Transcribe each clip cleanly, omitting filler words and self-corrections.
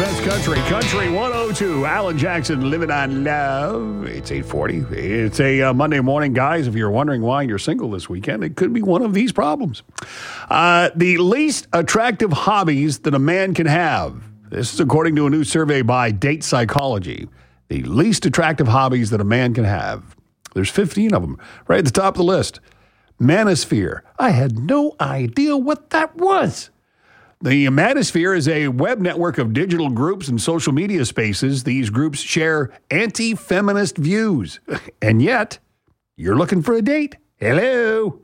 best country. Country 102. Alan Jackson, Living on Love. It's 8:40. It's a Monday morning, guys. If you're wondering why you're single this weekend, it could be one of these problems. The least attractive hobbies that a man can have. This is according to a new survey by Date Psychology. The least attractive hobbies that a man can have. There's 15 of them right at the top of the list. Manosphere. I had no idea what that was. The Manosphere is a web network of digital groups and social media spaces. These groups share anti-feminist views. And yet, you're looking for a date. Hello.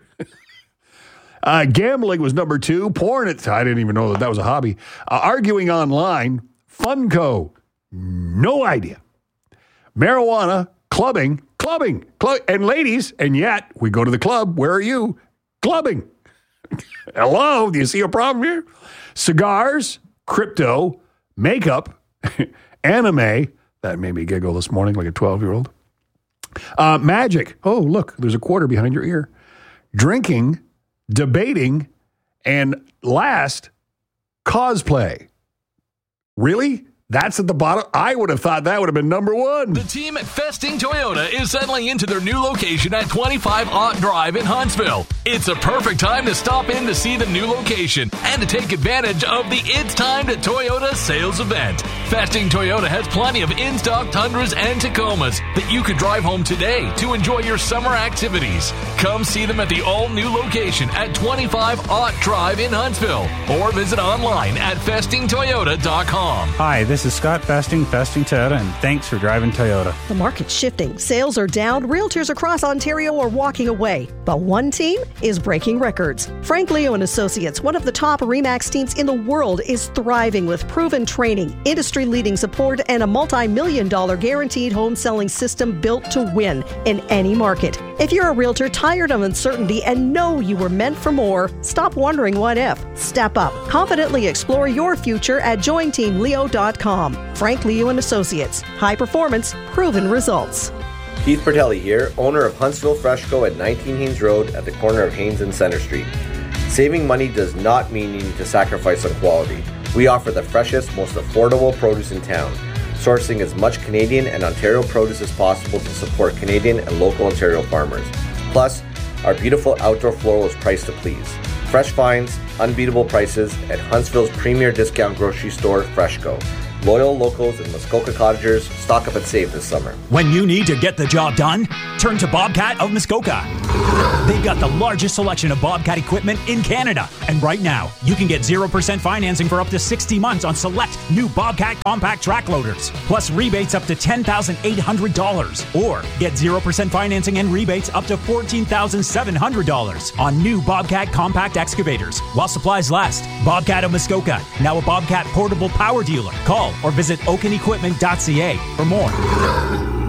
Gambling was number 2. Porn, I didn't even know that was a hobby. Arguing online. Funko. No idea. Marijuana. Clubbing. And ladies, and yet, we go to the club. Where are you? Clubbing. Hello, do you see a problem here? Cigars, crypto, makeup, anime. That made me giggle this morning like a 12-year-old. Magic. Oh, look, there's a quarter behind your ear. Drinking, debating, and last, cosplay. Really? That's at the bottom? I would have thought that would have been number 1. The team at Festing Toyota is settling into their new location at 25 Ott Drive in Huntsville. It's a perfect time to stop in to see the new location and to take advantage of the It's Time to Toyota sales event. Festing Toyota has plenty of in-stock Tundras and Tacomas that you could drive home today to enjoy your summer activities. Come see them at the all-new location at 25 Ott Drive in Huntsville or visit online at festingtoyota.com. Hi, this is Scott Festing Toyota, and thanks for driving Toyota. The market's shifting. Sales are down. Realtors across Ontario are walking away. But one team is breaking records. Frank Leo and Associates, one of the top RE/MAX teams in the world, is thriving with proven training, industry-leading support, and a multi-million-dollar guaranteed home selling system built to win in any market. If you're a realtor tired of uncertainty and know you were meant for more, stop wondering what if. Step up. Confidently explore your future at jointeamleo.com. Frank Leo and Associates. High performance, proven results. Keith Bertelli here, owner of Huntsville Fresh Co. at 19 Haynes Road at the corner of Haynes and Center Street. Saving money does not mean you need to sacrifice on quality. We offer the freshest, most affordable produce in town, sourcing as much Canadian and Ontario produce as possible to support Canadian and local Ontario farmers. Plus, our beautiful outdoor floral is priced to please. Fresh finds, unbeatable prices at Huntsville's premier discount grocery store, Freshco. Loyal locals and Muskoka cottagers stock up and save this summer. When you need to get the job done, turn to Bobcat of Muskoka. They've got the largest selection of Bobcat equipment in Canada. And right now, you can get 0% financing for up to 60 months on select new Bobcat compact track loaders, plus rebates up to $10,800. Or get 0% financing and rebates up to $14,700 on new Bobcat compact excavators while supplies last. Bobcat of Muskoka, now a Bobcat portable power dealer. Call or visit oakenequipment.ca for more.